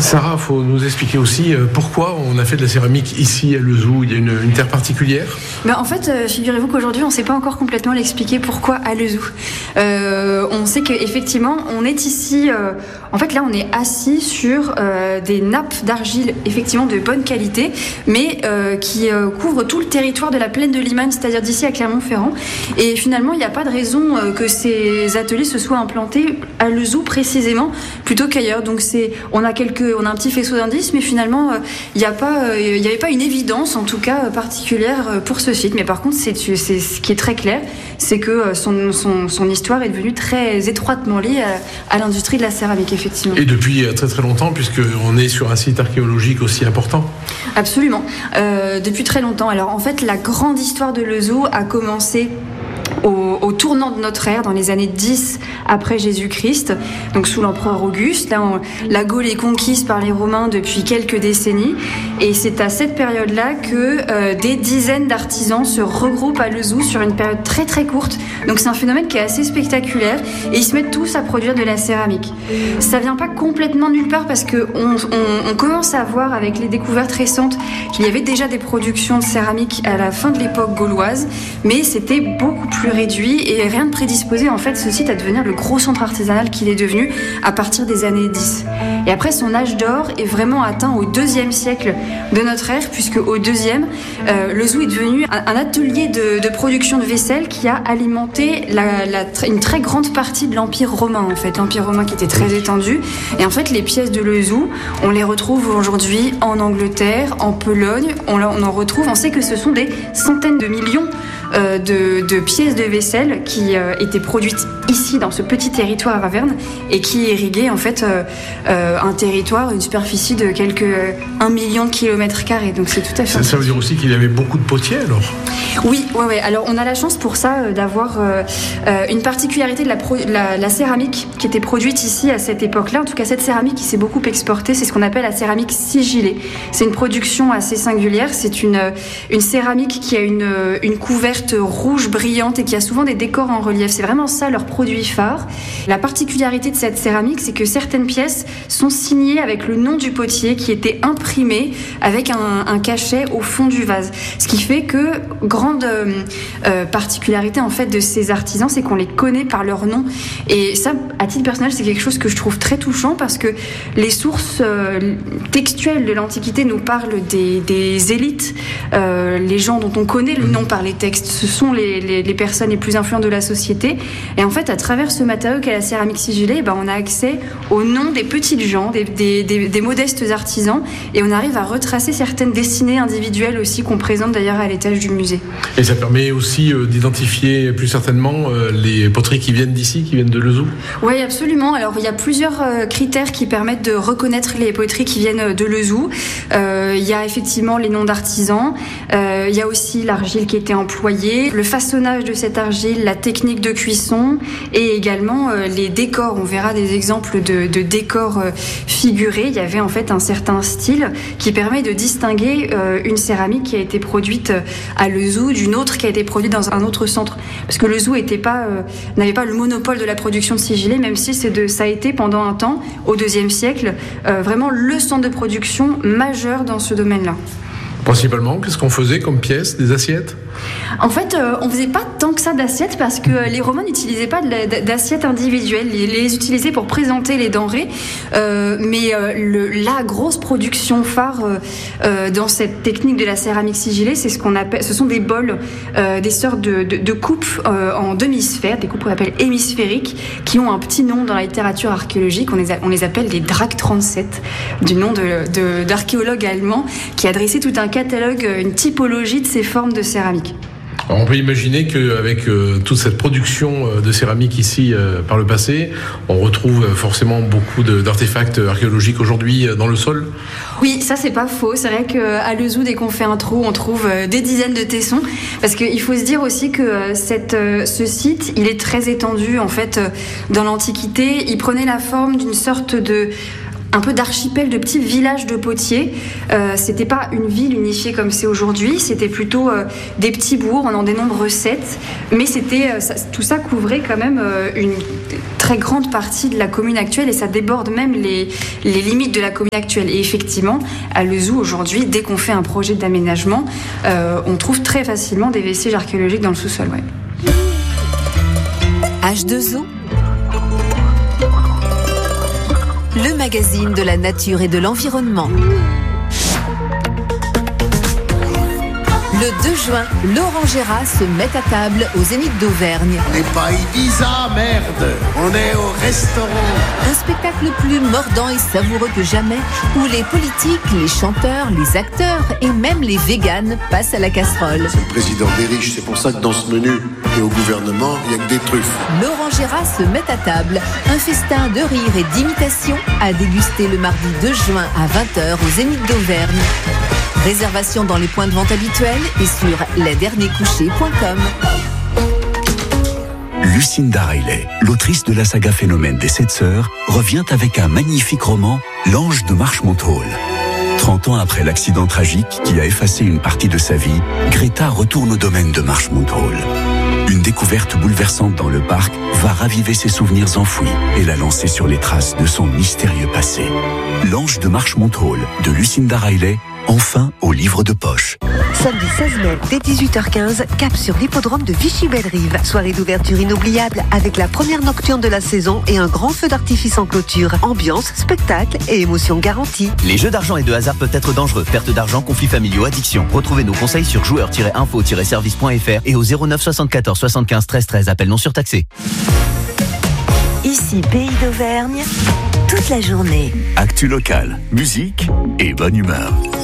Sarah, il faut nous expliquer aussi pourquoi on a fait de la céramique ici à Lezoux. Il y a une terre particulière? En fait, figurez-vous qu'aujourd'hui, on ne sait pas encore complètement l'expliquer pourquoi à Lezoux. On sait qu'effectivement, on est ici... en fait, là, on est assis sur des nappes d'argile, effectivement, de bonne qualité, mais qui couvrent tout le territoire de la plaine de Limagne, c'est-à-dire d'ici à Clermont-Ferrand. Et finalement, il n'y a pas de raison que ces ateliers se soient implantés à Lezoux précisément, plutôt qu'ailleurs. Donc, on a un petit faisceau d'indices, mais finalement, il n'y avait pas une évidence, en tout cas, particulière pour ce site. Mais par contre, c'est ce qui est très clair, c'est que son histoire est devenue très étroitement liée à l'industrie de la céramique, effectivement. Et depuis très très longtemps, puisqu'on est sur un site archéologique aussi important. Absolument. Depuis très longtemps. Alors, en fait, la grande histoire de Lezoux a commencé au tournant de notre ère, dans les années 10 après Jésus-Christ, donc sous l'empereur Auguste. Là, la Gaule est conquise par les Romains depuis quelques décennies, et c'est à cette période-là que des dizaines d'artisans se regroupent à Lezoux sur une période très très courte. Donc c'est un phénomène qui est assez spectaculaire, et ils se mettent tous à produire de la céramique. Ça vient pas complètement nulle part, parce que on commence à voir avec les découvertes récentes qu'il y avait déjà des productions de céramique à la fin de l'époque gauloise, mais c'était beaucoup plus réduit et rien ne prédisposait en fait ce site à devenir le gros centre artisanal qu'il est devenu à partir des années 10. Et après, son âge d'or est vraiment atteint au IIe siècle de notre ère, puisque au IIe, Lezoux est devenu un atelier de production de vaisselle qui a alimenté une très grande partie de l'Empire romain, en fait, l'Empire romain qui était très étendu. Et en fait, les pièces de Lezoux, on les retrouve aujourd'hui en Angleterre, en Pologne, on en retrouve, on sait que ce sont des centaines de millions de pièces de vaisselle qui étaient produites ici dans ce petit territoire à Raverne, et qui irriguaient en fait un territoire, une superficie de quelques 1 million de kilomètres carrés. Donc c'est tout à fait... Ça veut dire aussi qu'il y avait beaucoup de potiers alors? Oui. Alors on a la chance pour ça d'avoir une particularité de la céramique qui était produite ici à cette époque-là. En tout cas, cette céramique qui s'est beaucoup exportée, c'est ce qu'on appelle la céramique sigillée. C'est une production assez singulière. C'est une céramique qui a une couverte rouge brillante et qui a souvent des décors en relief. C'est vraiment ça leur produit phare. La particularité de cette céramique, c'est que certaines pièces sont signées avec le nom du potier qui était imprimé avec un cachet au fond du vase. Ce qui fait que grande particularité en fait de ces artisans, c'est qu'on les connaît par leur nom. Et ça, à titre personnel, c'est quelque chose que je trouve très touchant, parce que les sources textuelles de l'Antiquité nous parlent des élites, les gens dont on connaît le nom par les textes. Ce sont les personnes les plus influentes de la société. Et en fait, à travers ce matériau qu'est la céramique sigillée, on a accès au nom des petites gens, des modestes artisans, et on arrive à retracer certaines destinées individuelles aussi qu'on présente d'ailleurs à l'étage du musée. Et ça permet aussi d'identifier plus certainement les poteries qui viennent d'ici, qui viennent de Lezoux? Oui, absolument. Alors, il y a plusieurs critères qui permettent de reconnaître les poteries qui viennent de Lezoux. Il y a effectivement les noms d'artisans, il y a aussi l'argile qui était employée, le façonnage de cette argile, la technique de cuisson, et également les décors. On verra des exemples de décors figurés. Il y avait en fait un certain style qui permet de distinguer une céramique qui a été produite à Lezoux d'une autre qui a été produite dans un autre centre. Parce que Lezoux n'avait pas le monopole de la production de sigillés, même si ça a été pendant un temps, au IIe siècle, vraiment le centre de production majeur dans ce domaine-là. Principalement, qu'est-ce qu'on faisait comme pièces? Des assiettes? En fait, on faisait pas tant que ça d'assiettes, parce que les Romains n'utilisaient pas d'assiettes individuelles. Ils les utilisaient pour présenter les denrées. Mais la grosse production phare dans cette technique de la céramique sigillée, c'est ce sont des bols, des sortes de coupes en demi-sphère, des coupes qu'on appelle hémisphériques, qui ont un petit nom dans la littérature archéologique. On les appelle les Drach 37, du nom d'archéologue allemand qui a dressé tout un catalogue, une typologie de ces formes de céramique. Alors on peut imaginer qu'avec toute cette production de céramique ici par le passé, on retrouve forcément beaucoup d'artefacts archéologiques aujourd'hui dans le sol. Oui, ça c'est pas faux. C'est vrai qu'à Lezoux, dès qu'on fait un trou, on trouve des dizaines de tessons. Parce qu'il faut se dire aussi que ce site, il est très étendu en fait dans l'Antiquité. Il prenait la forme d'une sorte un peu d'archipel de petits villages de potiers. C'était pas une ville unifiée comme c'est aujourd'hui, c'était plutôt des petits bourgs, on en dénombre 7, mais tout ça couvrait quand même une très grande partie de la commune actuelle et ça déborde même les limites de la commune actuelle. Et effectivement, à Lezou aujourd'hui, dès qu'on fait un projet d'aménagement, on trouve très facilement des vestiges archéologiques dans le sous-sol. Ouais. H2O, le magazine de la nature et de l'environnement. Le 2 juin, Laurent Gérard se met à table au Zénith d'Auvergne. On n'est pas Ibiza, merde. On est au restaurant. Un spectacle plus mordant et savoureux que jamais, où les politiques, les chanteurs, les acteurs et même les véganes passent à la casserole. C'est le président des riches, c'est pour ça que dans ce menu et au gouvernement, il n'y a que des truffes. Laurent Gérard se met à table. Un festin de rire et d'imitation à déguster le mardi 2 juin à 20h au Zénith d'Auvergne. Réservation dans les points de vente habituels et sur lesdernierscouchés.com. Lucinda Riley, l'autrice de la saga Phénomène des 7 sœurs, revient avec un magnifique roman, L'Ange de Marchmont Hall. 30 ans après l'accident tragique qui a effacé une partie de sa vie, Greta retourne au domaine de Marchmont Hall. Une découverte bouleversante dans le parc va raviver ses souvenirs enfouis et la lancer sur les traces de son mystérieux passé. L'Ange de Marchmont Hall de Lucinda Riley, enfin au livre de poche. Samedi 16 mai, dès 18h15, cap sur l'hippodrome de Vichy-Belle-Rive. Soirée d'ouverture inoubliable avec la première nocturne de la saison et un grand feu d'artifice en clôture. Ambiance, spectacle et émotion garantie. Les jeux d'argent et de hasard peuvent être dangereux. Perte d'argent, conflits familiaux, addiction. Retrouvez nos conseils sur joueurs-info-service.fr et au 09 74 75 13 13. Appel non surtaxé. Ici, Pays d'Auvergne, toute la journée. Actu local, musique et bonne humeur.